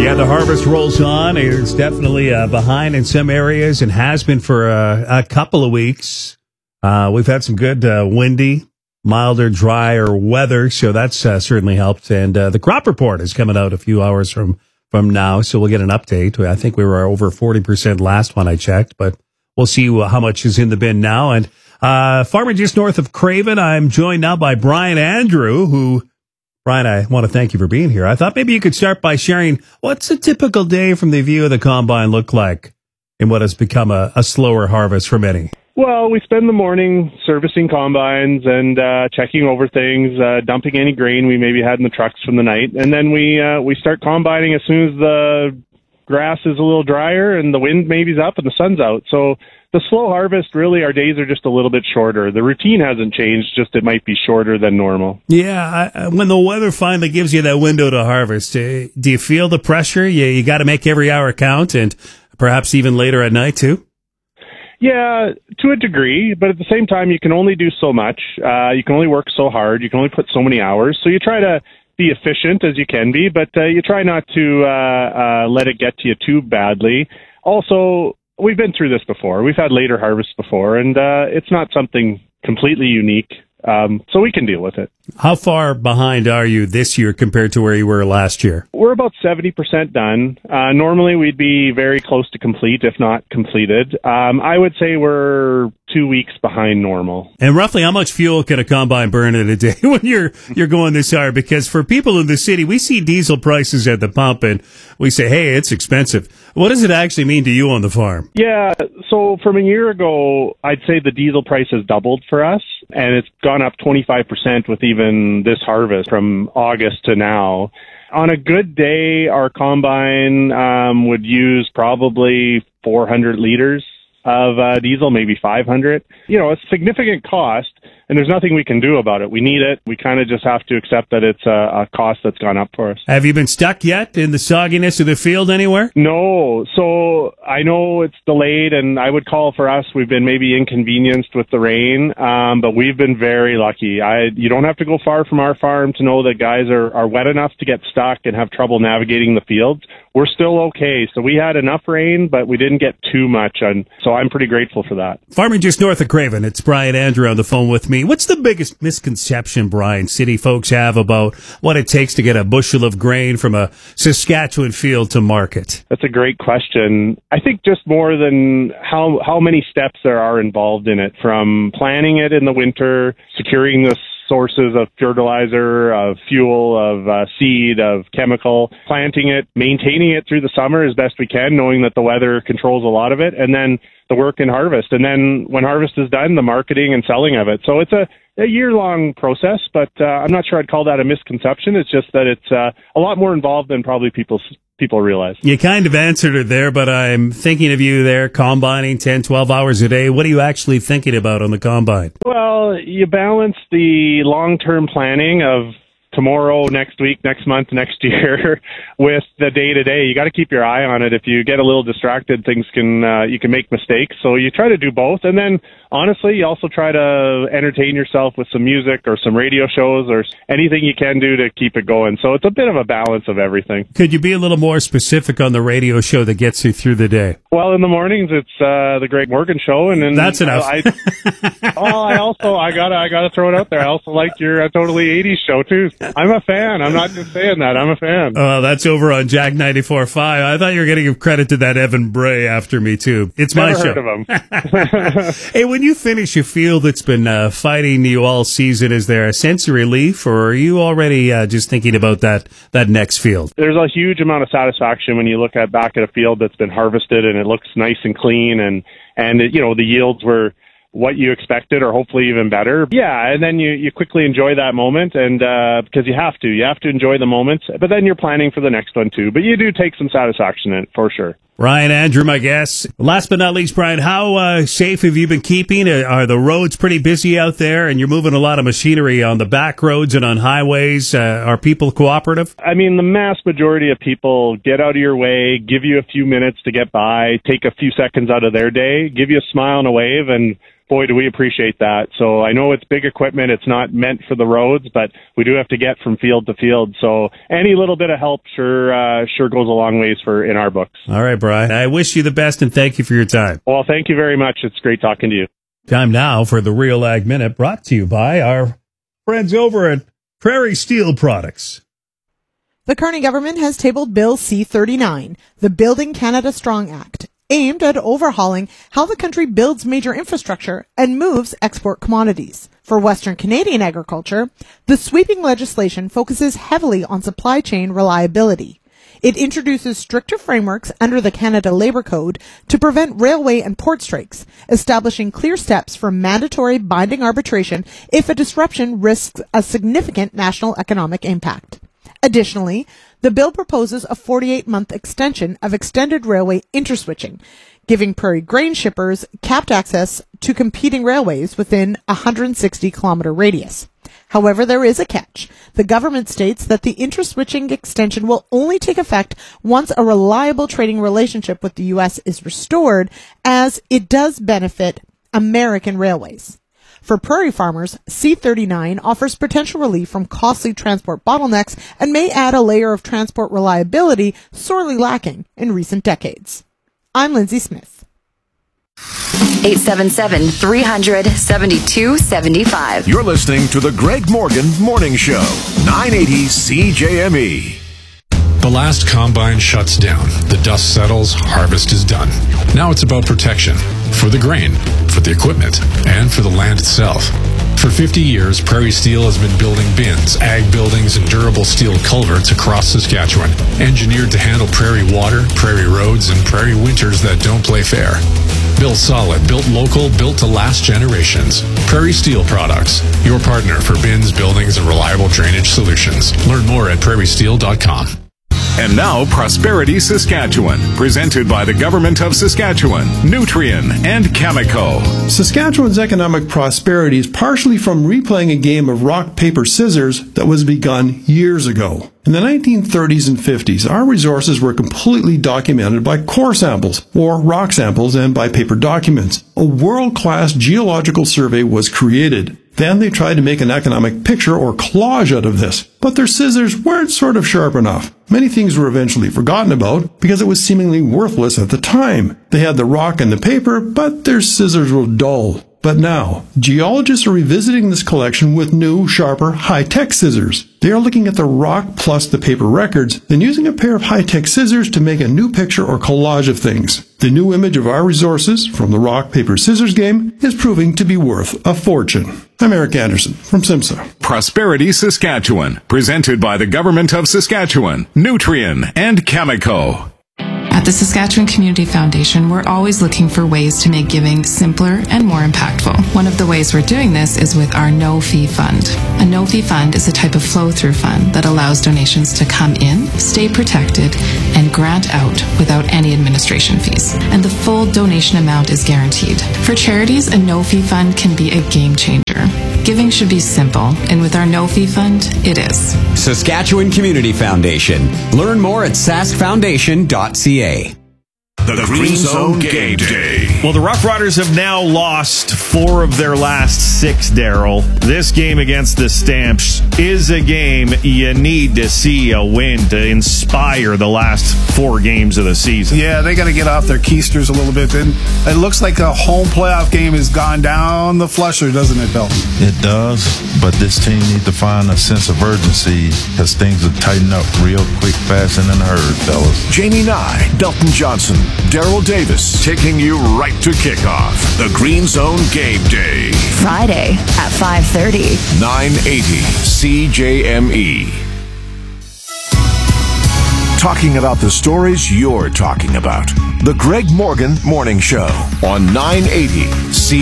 Yeah, the harvest rolls on. It's definitely behind in some areas and has been for a couple of weeks. We've had some good windy, milder, drier weather, so that's certainly helped. And the crop report is coming out a few hours from now, so we'll get an update. I think we were over 40% last one I checked, but we'll see how much is in the bin now. And farmer just north of Craven, I'm joined now by Brian Andrew, who... Brian, I want to thank you for being here. I thought maybe you could start by sharing what's a typical day from the view of the combine look like in what has become a slower harvest for many. Well, we spend the morning servicing combines and checking over things, dumping any grain we maybe had in the trucks from the night, and then we start combining as soon as the grass is a little drier and the wind maybe's up and the sun's out. So the slow harvest, really, our days are just a little bit shorter. The routine hasn't changed, just it might be shorter than normal. Yeah, when the weather finally gives you that window to harvest, do you feel the pressure? You got to make every hour count, and perhaps even later at night, too? Yeah, to a degree, but at the same time, you can only do so much. You can only work so hard. You can only put so many hours. So you try to be efficient as you can be, but you try not to let it get to you too badly. Also, we've been through this before. We've had later harvests before, and it's not something completely unique, so we can deal with it. How far behind are you this year compared to where you were last year? We're about 70% done. Normally, we'd be very close to complete, if not completed. I would say we're 2 weeks behind normal. And roughly how much fuel can a combine burn in a day when you're going this hard? Because for people in the city, we see diesel prices at the pump and we say, hey, it's expensive. What does it actually mean to you on the farm? Yeah, so from a year ago, I'd say the diesel price has doubled for us, and it's gone up 25% with even this harvest from August to now. On a good day, our combine would use probably 400 liters of diesel, maybe 500. You know, it's a significant cost, and there's nothing we can do about it. We need it. We kind of just have to accept that it's a cost that's gone up for us. Have you been stuck yet in the sogginess of the field anywhere? No. So I know it's delayed, and I would call for us, we've been maybe inconvenienced with the rain, but we've been very lucky. You don't have to go far from our farm to know that guys are wet enough to get stuck and have trouble navigating the fields. We're still okay. So we had enough rain, but we didn't get too much, and so I'm pretty grateful for that. Farming just north of Craven, it's Brian Andrew on the phone with me. What's the biggest misconception, Brian, city folks have about what it takes to get a bushel of grain from a Saskatchewan field to market? That's a great question. I think just more than how many steps there are involved in it, from planning it in the winter, securing the sources of fertilizer, of fuel, of seed, of chemical, planting it, maintaining it through the summer as best we can, knowing that the weather controls a lot of it, and then the work in harvest. And then when harvest is done, the marketing and selling of it. So it's a year-long process, but I'm not sure I'd call that a misconception. It's just that it's a lot more involved than probably people realize. You kind of answered it there, but I'm thinking of you there combining 10, 12 hours a day. What are you actually thinking about on the combine? Well, you balance the long-term planning of tomorrow, next week, next month, next year with the day-to-day. You got to keep your eye on it. If you get a little distracted, things you can make mistakes. So you try to do both. And then, honestly, you also try to entertain yourself with some music or some radio shows or anything you can do to keep it going. So it's a bit of a balance of everything. Could you be a little more specific on the radio show that gets you through the day? Well, in the mornings, it's the Greg Morgan Show. And then that's enough. I gotta throw it out there. I also like your Totally 80s show, too. I'm a fan. I'm not just saying that. I'm a fan. Oh, that's over on Jack 94.5. I thought you were going to give credit to that Evan Bray after me, too. It's my show. Never heard of him. Hey, when you finish a field that's been fighting you all season, is there a sense of relief, or are you already just thinking about that next field? There's a huge amount of satisfaction when you look back at a field that's been harvested and it looks nice and clean, and it, the yields were what you expected or hopefully even better. Yeah, and then you quickly enjoy that moment, and because you have to enjoy the moment, but then you're planning for the next one too. But you do take some satisfaction in it, for sure. Brian Andrew, my guest. Last but not least, Brian, how safe have you been keeping? Are the roads pretty busy out there, and you're moving a lot of machinery on the back roads and on highways? Are people cooperative? I mean, the mass majority of people get out of your way, give you a few minutes to get by, take a few seconds out of their day, give you a smile and a wave, and boy, do we appreciate that. So I know it's big equipment. It's not meant for the roads, but we do have to get from field to field. So any little bit of help sure goes a long ways in our books. All right, Brian. I wish you the best, and thank you for your time. Well, thank you very much. It's great talking to you. Time now for the Real Ag Minute, brought to you by our friends over at Prairie Steel Products. The Carney government has tabled Bill C-39, the Building Canada Strong Act, aimed at overhauling how the country builds major infrastructure and moves export commodities. For Western Canadian agriculture, the sweeping legislation focuses heavily on supply chain reliability. It introduces stricter frameworks under the Canada Labour Code to prevent railway and port strikes, establishing clear steps for mandatory binding arbitration if a disruption risks a significant national economic impact. Additionally, the bill proposes a 48-month extension of extended railway interswitching, giving prairie grain shippers capped access to competing railways within a 160-kilometer radius. However, there is a catch. The government states that the interswitching extension will only take effect once a reliable trading relationship with the U.S. is restored, as it does benefit American railways. For prairie farmers, C-39 offers potential relief from costly transport bottlenecks and may add a layer of transport reliability sorely lacking in recent decades. I'm Lindsay Smith. 877-300-7275. You're listening to the Greg Morgan Morning Show, 980 CJME. The last combine shuts down. The dust settles. Harvest is done. Now it's about protection for the grain, for the equipment, and for the land itself. For 50 years, Prairie Steel has been building bins, ag buildings, and durable steel culverts across Saskatchewan, engineered to handle prairie water, prairie roads, and prairie winters that don't play fair. Built solid, built local, built to last generations. Prairie Steel Products, your partner for bins, buildings, and reliable drainage solutions. Learn more at prairiesteel.com. And now, Prosperity Saskatchewan, presented by the Government of Saskatchewan, Nutrien, and Cameco. Saskatchewan's economic prosperity is partially from replaying a game of rock, paper, scissors that was begun years ago. In the 1930s and 50s, our resources were completely documented by core samples, or rock samples, and by paper documents. A world-class geological survey was created. Then they tried to make an economic picture or collage out of this, but their scissors weren't sort of sharp enough. Many things were eventually forgotten about because it was seemingly worthless at the time. They had the rock and the paper, but their scissors were dull. But now, geologists are revisiting this collection with new, sharper, high-tech scissors. They are looking at the rock plus the paper records, then using a pair of high-tech scissors to make a new picture or collage of things. The new image of our resources from the rock, paper, scissors game is proving to be worth a fortune. I'm Eric Anderson from SIMSA. Prosperity Saskatchewan, presented by the Government of Saskatchewan, Nutrien, and Cameco. At the Saskatchewan Community Foundation, we're always looking for ways to make giving simpler and more impactful. One of the ways we're doing this is with our no-fee fund. A no-fee fund is a type of flow-through fund that allows donations to come in, stay protected, and grant out without any administration fees. And the full donation amount is guaranteed. For charities, a no-fee fund can be a game changer. Giving should be simple, and with our no-fee fund, it is. Saskatchewan Community Foundation. Learn more at saskfoundation.ca. The Green Zone Game Day. Well, the Rough Riders have now lost 4 of their last 6, Daryl. This game against the Stamps is a game you need to see a win to inspire the last 4 games of the season. Yeah, they got to get off their keisters a little bit. And it looks like a home playoff game has gone down the flusher, doesn't it, Bill? It does, but this team needs to find a sense of urgency as things are tightening up real quick, fast, and in a hurry, fellas. Jamie Nye, Belton Johnson, Daryl Davis, taking you right to kickoff. The Green Zone Game Day. Friday at 5:30. 980 CJME. Talking about the stories you're talking about. The Greg Morgan Morning Show on 980 CJME.